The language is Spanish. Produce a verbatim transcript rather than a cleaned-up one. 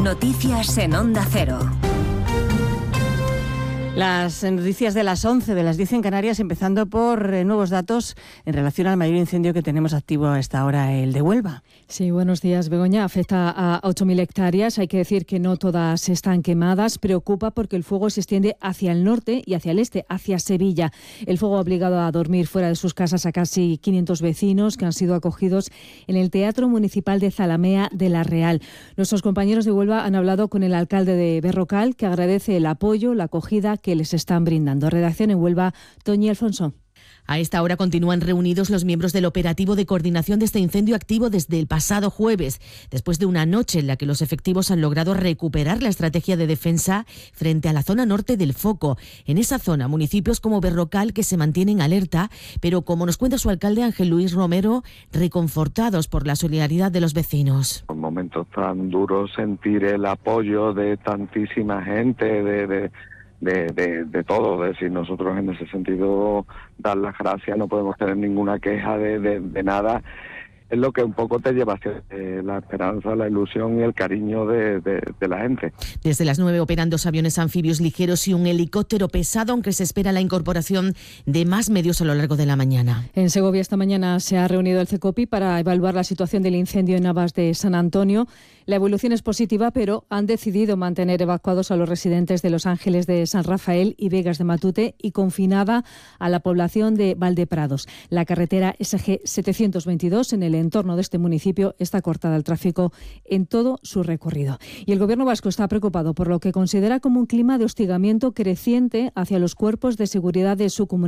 Noticias en Onda Cero. Las noticias de las once, de las diez en Canarias, empezando por eh, nuevos datos en relación al mayor incendio que tenemos activo a esta hora, el de Huelva. Sí, buenos días, Begoña. Afecta a ocho mil hectáreas. Hay que decir que no todas están quemadas. Preocupa porque el fuego se extiende hacia el norte y hacia el este, hacia Sevilla. El fuego ha obligado a dormir fuera de sus casas a casi quinientos vecinos que han sido acogidos en el Teatro Municipal de Zalamea de la Real. Nuestros compañeros de Huelva han hablado con el alcalde de Berrocal, que agradece el apoyo, la acogida que les están brindando. Redacción en Huelva, Toñi Alfonso. A esta hora continúan reunidos los miembros del operativo de coordinación de este incendio activo desde el pasado jueves, después de una noche en la que los efectivos han logrado recuperar la estrategia de defensa frente a la zona norte del foco. En esa zona, municipios como Berrocal que se mantienen alerta, pero como nos cuenta su alcalde Ángel Luis Romero, reconfortados por la solidaridad de los vecinos. En momentos tan duros sentir el apoyo de tantísima gente, de... de... De, de, de todo, es decir, nosotros en ese sentido dar las gracias, no podemos tener ninguna queja de, de, de nada. Es lo que un poco te lleva hacia eh, la esperanza, la ilusión y el cariño de, de, de la gente. Desde las nueve operan dos aviones anfibios ligeros y un helicóptero pesado, aunque se espera la incorporación de más medios a lo largo de la mañana. En Segovia esta mañana se ha reunido el CECOPI para evaluar la situación del incendio en Navas de San Antonio. La evolución es positiva, pero han decidido mantener evacuados a los residentes de Los Ángeles de San Rafael y Vegas de Matute y confinada a la población de Valdeprados. La carretera S G setecientos veintidós en el entorno de este municipio está cortada al tráfico en todo su recorrido. Y el Gobierno vasco está preocupado por lo que considera como un clima de hostigamiento creciente hacia los cuerpos de seguridad de su comunidad.